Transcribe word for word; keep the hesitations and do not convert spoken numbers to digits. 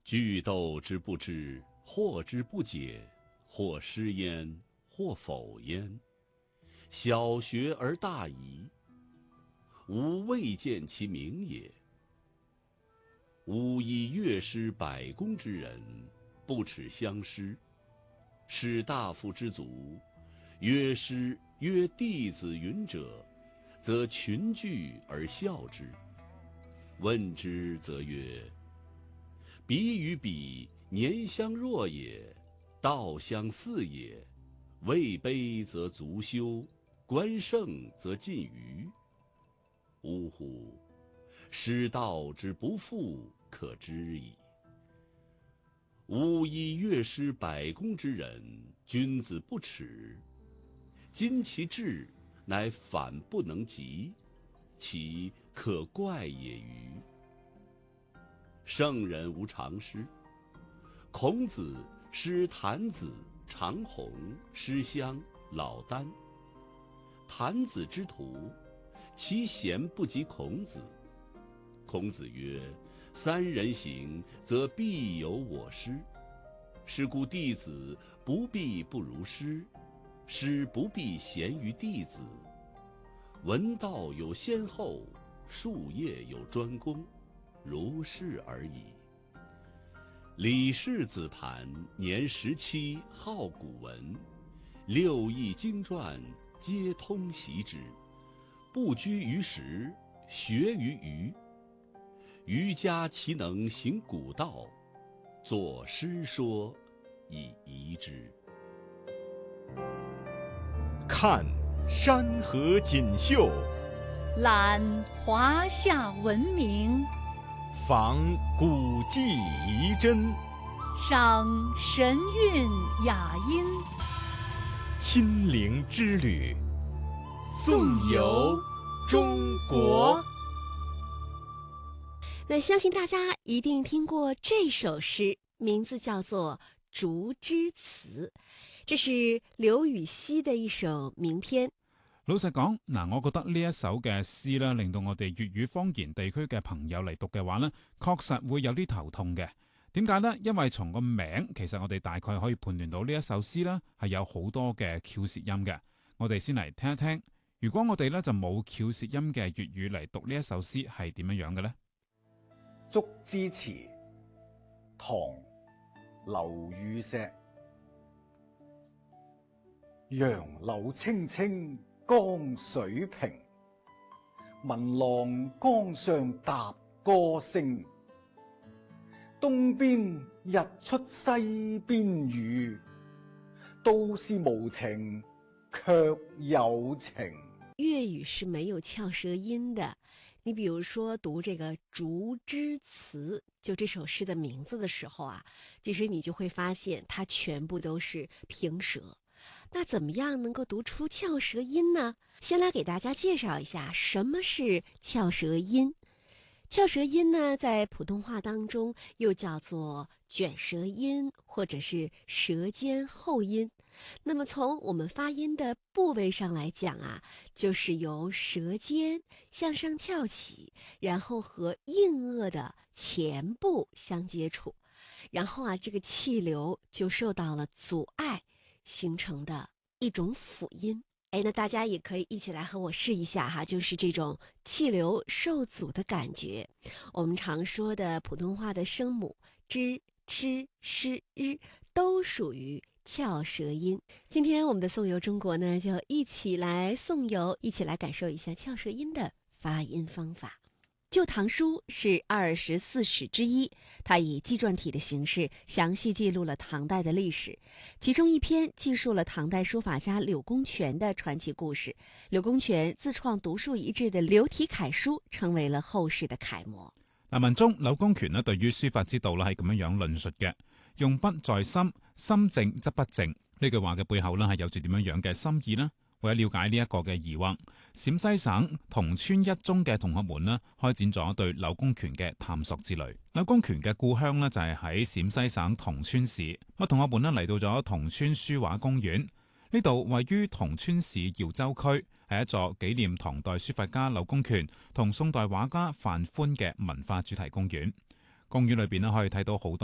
句斗之不知，或之不解，或失焉，或否焉。小学而大遗，吾未见其明也。吾以乐师百工之人，不耻相师。士大夫之族，乐师曰弟子云者，则群聚而笑之。问之则曰：彼与彼年相若也，道相似也。位卑则足羞，官盛则近谀。呜呼！师道之不复，可知矣。吾以乐师百工之人，君子不耻。今其志，乃反不能及，其可怪也歟。圣人无常师。孔子师谭子、长虹、师襄、老聃。谭子之徒，其贤不及孔子。孔子曰：三人行，则必有我师。是故弟子不必不如师，师不必贤于弟子。闻道有先后，术业有专攻，如是而已。李氏子盘年十七，好古文，六艺经传皆通习之，不拘于时，学于余。余家其能行古道，作诗说以遗之。 看山河锦绣， 览华夏文明， 访古迹遗珍， 赏神韵雅音。 亲临之旅，颂游中国。 那相信大家一定听过这首诗，名字叫做《竹枝词》，这是刘禹锡的一首名篇。 老實講，嗱，我覺得呢一首嘅詩咧，令到我哋粵語方言地區嘅朋友嚟讀嘅話呢，確實會有啲頭痛嘅。點解呢？因為從個名，其實我哋大概可以判斷到呢一首詩呢係有好多嘅翹舌音嘅。我哋先嚟聽一聽，如果我哋呢就冇翹舌音嘅粵語嚟讀呢一首詩係點樣樣嘅呢？ 竹枝詞，唐·劉禹錫。楊柳青青江水平，聞郎江上踏歌聲。東邊日出西邊雨，都是無情卻有情。 粵語是沒有翹舌音的。你比如說讀這個《竹枝詞》，就這首詩的名字的時候啊，其實你就會發現它全部都是平舌。那怎麼樣能夠讀出翹舌音呢？先來給大家介紹一下什麼是翹舌音。翹舌音呢，在普通話當中又叫做捲舌音或者是舌尖後音。那麼從我們發音的部位上來講啊，就是由舌尖向上翹起，然後和硬腭的前部相接觸，然後啊，這個氣流就受到了阻礙，形成的一種輔音。哎，那大家也可以一起來和我試一下哈，就是這種氣流受阻的感覺。我們常說的普通話的聲母 zh、ch、sh、r 都屬於翹舌音。今天我們的頌遊中國呢，就一起來頌遊，一起來感受一下翹舌音的發音方法。《舊唐書》是二十四史之一，它以紀傳體的形式詳細記錄了唐代的歷史。其中一篇記述了唐代書法家柳公權的傳奇故事。柳公權自創獨樹一幟的柳體楷書，成為了後世的楷模。 嗱，文中柳公權呢對於書法之道呢係咁樣樣論述嘅：用筆在心，心靜則不靜。呢句話嘅背後呢係有住點樣樣嘅心意呢？為咗了解呢一個嘅疑惑，陝西省桐村一中嘅同學們呢開展咗對柳公權嘅探索之旅。柳公權嘅故鄉呢就係喺陝西省桐村市。咁同學們呢嚟到咗桐村書畫公園，呢度位於桐村市瑤州區，係一座紀念唐代書法家柳公權同宋代畫家范寬嘅文化主題公園。公園裏邊呢可以睇到好多